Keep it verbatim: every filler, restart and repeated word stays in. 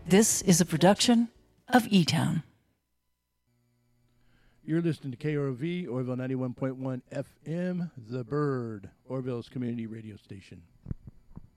This is a production of E-Town. You're listening to K R O V, Orville ninety-one point one F M, The Bird, Orville's community radio station.